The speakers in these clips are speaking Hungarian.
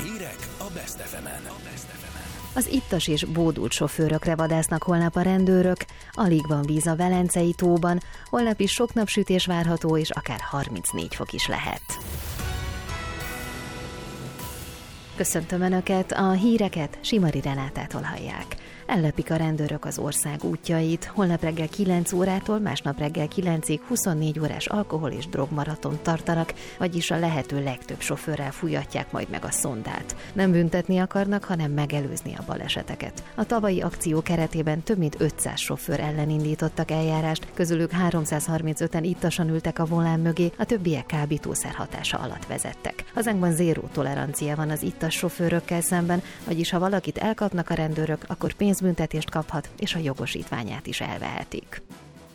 Hírek a Best FM-en. Az ittas és bódult sofőrökre vadásznak holnap a rendőrök, alig van víz a Velencei tóban, holnap is sok napsütés várható, és akár 34 fok is lehet. Köszöntöm Önöket, a híreket Simari Renátától hallják. Ellepik a rendőrök az ország útjait, holnap reggel 9 órától másnap reggel 9-ig 24 órás alkohol- és drogmaraton tartanak, vagyis a lehető legtöbb sofőrrel fújatják majd meg a szondát. Nem büntetni akarnak, hanem megelőzni a baleseteket. A tavalyi akció keretében több mint 500 sofőr ellen indítottak eljárást, közülük 335-en ittasan ültek a volán mögé, a többiek kábítószer hatása alatt vezettek. Hazánkban zéró tolerancia van az ittas sofőrökkel szemben, vagyis ha valakit elkapnak a rendőrök, akkor pénzbüntetést kaphat, és a jogosítványát is elvehetik.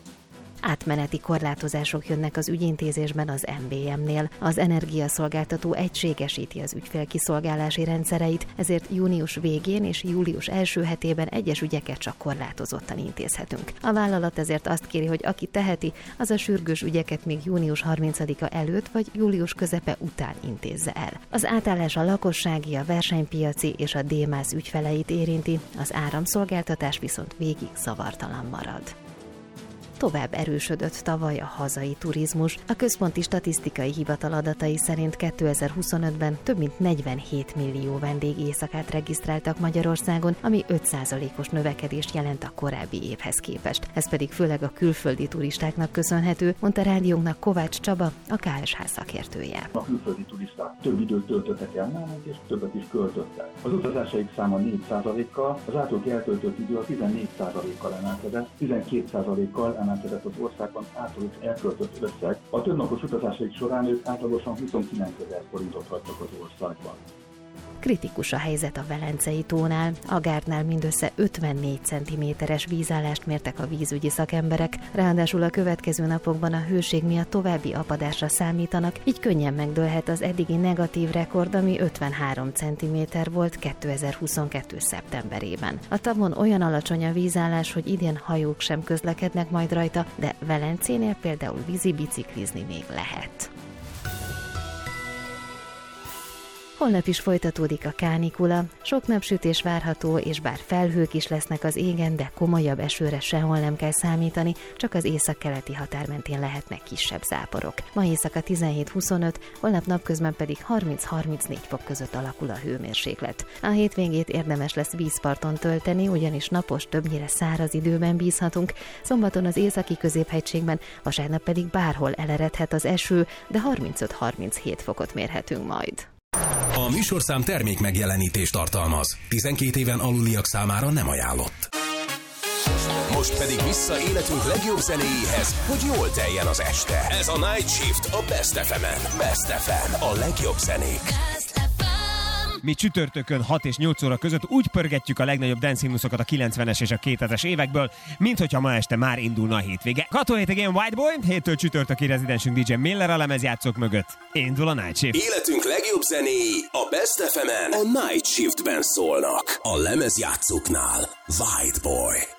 Átmeneti korlátozások jönnek az ügyintézésben az MBM-nél. Az energiaszolgáltató egységesíti az ügyfélkiszolgálási rendszereit, ezért június végén és július első hetében egyes ügyeket csak korlátozottan intézhetünk. A vállalat ezért azt kéri, hogy aki teheti, az a sürgős ügyeket még június 30-a előtt vagy július közepe után intézze el. Az átállás a lakossági, a versenypiaci és a DMAS ügyfeleit érinti, az áramszolgáltatás viszont végig zavartalan marad. Tovább erősödött tavaly a hazai turizmus. A Központi Statisztikai Hivatal adatai szerint 2025-ben több mint 47 millió vendégéjszakát regisztráltak Magyarországon, ami 5%-os növekedést jelent a korábbi évhez képest. Ez pedig főleg a külföldi turistáknak köszönhető, mondta rádiónknak Kovács Csaba, a KSH szakértője. A külföldi turisták több időt töltöttek el nálunk, és többet is költöttek. Az utazásaik száma 4%-kal, az általuk eltöltött idő a 14%-kal emelkedett, 12%-kal emelkedett az országban általuk elköltött összeg. A többnapos utazásaik során ők átlagosan 29 000 forintot hagytak az országban. Kritikus a helyzet a Velencei tónál. A Gárdnál mindössze 54 cm-es vízállást mértek a vízügyi szakemberek, ráadásul a következő napokban a hőség miatt további apadásra számítanak, így könnyen megdőlhet az eddigi negatív rekord, ami 53 cm volt 2022. szeptemberében. A tavon olyan alacsony a vízállás, hogy idén hajók sem közlekednek majd rajta, de Velencénél például vízibiciklizni még lehet. Holnap is folytatódik a kánikula, sok napsütés várható, és bár felhők is lesznek az égen, de komolyabb esőre sehol nem kell számítani, csak az északkeleti határ mentén lehetnek kisebb záporok. Ma éjszaka 17-25, holnap napközben pedig 30-34 fok között alakul a hőmérséklet. A hétvégét érdemes lesz vízparton tölteni, ugyanis napos, többnyire száraz időben bízhatunk, szombaton az északi középhegységben, vasárnap pedig bárhol eleredhet az eső, de 35-37 fokot mérhetünk majd. A műsorszám termék megjelenítést tartalmaz. 12 éven aluliak számára nem ajánlott. Most pedig vissza életünk legjobb zenéjéhez, hogy jól teljen az este. Ez a Night Shift a Best FM-en. Best FM, a legjobb zenék. Mi csütörtökön 6 és 8 óra között úgy pörgetjük a legnagyobb dancehimnuszokat a 90-es és a 2000-es évekből, mint hogyha ma este már indulna a hétvége. Cut to Hate Again White Boy, héttől csütörtöki rezidensünk DJ Miller a lemezjátszók mögött. Indul a Night Shift. Életünk legjobb zenéi a Best FM-en a Night Shiftben szólnak. A lemezjátszóknál White Boy.